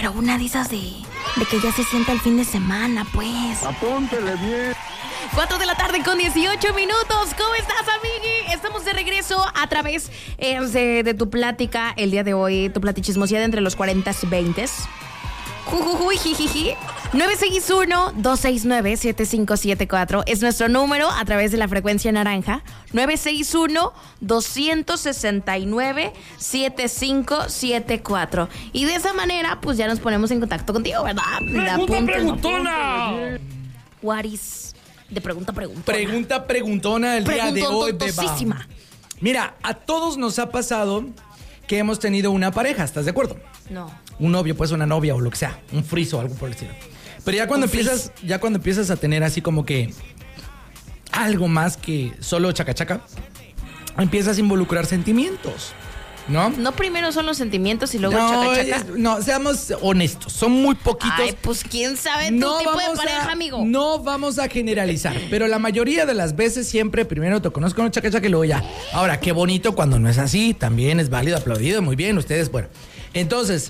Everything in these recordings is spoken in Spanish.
Pero una de esas de que ya se sienta el fin de semana, pues. Apúntele bien. 4 de la tarde con 18 minutos. ¿Cómo estás, amigui? Estamos de regreso a través de tu plática el día de hoy, tu platichismosidad entre los 40 y 20. Jujujuy, jijiji. 961-269-7574 es nuestro número a través de la frecuencia naranja. 961-269-7574. Y de esa manera, pues ya nos ponemos en contacto contigo, ¿verdad? Preguntona. What is de pregunta. Preguntona el día de hoy, beba. Mira, a todos nos ha pasado que hemos tenido una pareja, ¿estás de acuerdo? No. Un novio, pues una novia o lo que sea, un friso o algo por el estilo. Pero ya cuando empiezas a tener así como que algo más que solo chacachaca, empiezas a involucrar sentimientos, ¿no? No primero son los sentimientos y luego chacachaca. No, seamos honestos, son muy poquitos. Ay, pues quién sabe tu tipo de pareja, amigo. No vamos a generalizar, pero la mayoría de las veces siempre primero te conozco con chacachaca y luego ya. Ahora, qué bonito cuando no es así, también es válido, aplaudido, muy bien, ustedes, bueno. Entonces,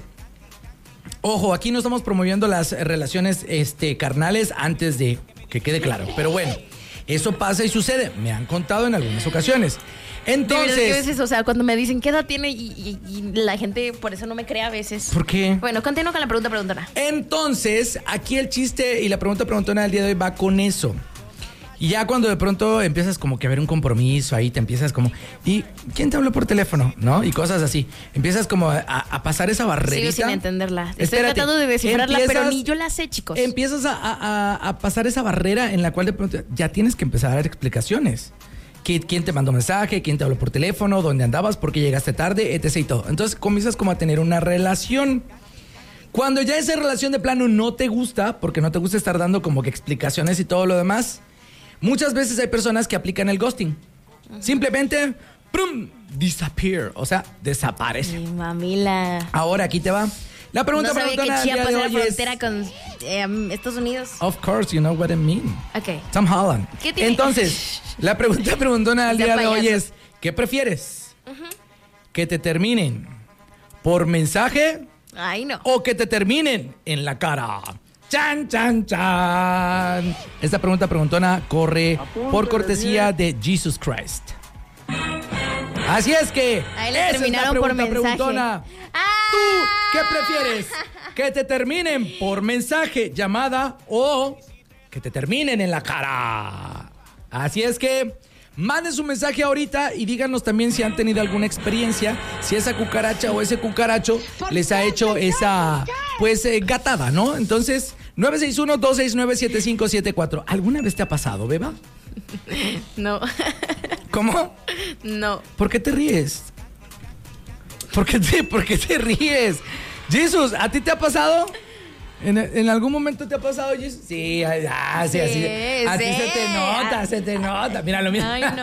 ojo, aquí no estamos promoviendo las relaciones carnales antes de que quede claro. Pero bueno, eso pasa y sucede. Me han contado en algunas ocasiones. Entonces... ¿Qué veces? O sea, cuando me dicen qué edad tiene y la gente por eso no me cree a veces. ¿Por qué? Bueno, continúo con la preguntona. Entonces, aquí el chiste y la preguntona del día de hoy va con eso. Y ya cuando de pronto empiezas como que a ver un compromiso, ahí te empiezas como... ¿Y quién te habló por teléfono? ¿No? Y cosas así. Empiezas como a pasar esa barrerita. Sigo sin entenderla. Estoy tratando de descifrarla, pero ni yo la sé, chicos. Empiezas a pasar esa barrera en la cual de pronto ya tienes que empezar a dar explicaciones. ¿Quién te mandó mensaje? ¿Quién te habló por teléfono? ¿Dónde andabas? ¿Por qué llegaste tarde? Etc. y todo. Entonces comienzas como a tener una relación. Cuando ya esa relación de plano no te gusta, porque no te gusta estar dando como que explicaciones y todo lo demás... Muchas veces hay personas que aplican el ghosting. Simplemente, ¡prum! Disappear. O sea, desaparece. Mi mamila. Ahora, aquí te va. La pregunta no sabía que Chiapas era la frontera con Estados Unidos. Of course, you know what I mean. Ok. Tom Holland. ¿Qué tiene? Entonces, la preguntona del día de hoy es, ¿qué prefieres? ¿Que te terminen por mensaje? Ay, no. ¿O que te terminen en la cara? ¡Chan, chan, chan! Esta preguntona corre por cortesía de Jesus Christ. Así es que... Ahí le terminaron por mensaje. Preguntona. ¿Tú qué prefieres? ¿Que te terminen por mensaje, llamada o que te terminen en la cara? Así es que... Manden su mensaje ahorita y díganos también si han tenido alguna experiencia, si esa cucaracha o ese cucaracho les ha hecho esa, gatada, ¿no? Entonces, 961-269-7574. ¿Alguna vez te ha pasado, beba? No. ¿Cómo? No. ¿Por qué te ríes? ¿Por qué te ríes? Jesús, ¿a ti te ha pasado? ¿En algún momento te ha pasado, Jesús? Sí, así. A ti se te nota. Mira lo mismo. Ay, no.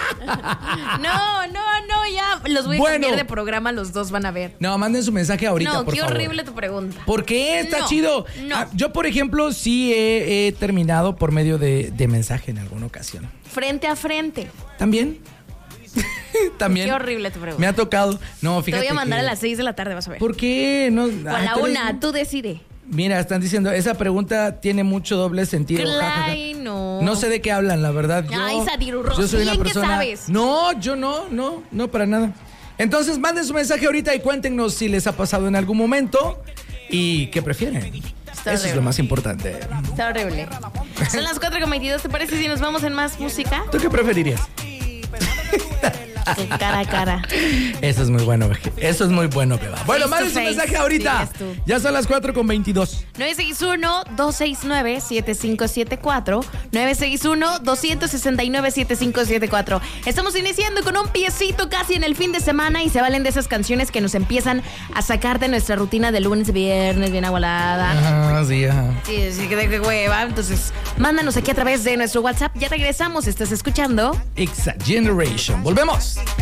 No, ya los voy a cambiar de programa, los dos van a ver. No, manden su mensaje ahorita, por favor. No, qué horrible tu pregunta. ¿Por qué? Está chido. No. Yo, por ejemplo, sí he terminado por medio de mensaje en alguna ocasión. Frente a frente. ¿También? También. Qué horrible tu pregunta. Me ha tocado. No, fíjate. Te voy a mandar a las 6 de la tarde, vas a ver. ¿Por qué? No, O a la 1, tú decide. Mira, están diciendo, esa pregunta tiene mucho doble sentido. Ay, no. No sé de qué hablan, la verdad. Ay, Sadirurro, yo soy una persona... ¿qué sabes? No, yo no, para nada. Entonces, manden su mensaje ahorita y cuéntenos si les ha pasado en algún momento y qué prefieren. Eso es lo más importante. Está horrible. Son las 4:22, ¿te parece si nos vamos en más música? ¿Tú qué preferirías? Cara a cara. Eso es muy bueno, beba. Bueno, manden su mensaje ahorita. Ya son las 4:22. 961-269-7574. 961-269-7574. Estamos iniciando con un piecito casi en el fin de semana y se valen de esas canciones que nos empiezan a sacar de nuestra rutina de lunes a viernes bien agualada. Ajá, sí, ajá. Sí, que hueva. Entonces, mándanos aquí a través de nuestro WhatsApp. Ya regresamos. Estás escuchando Exa Generation. Volvemos.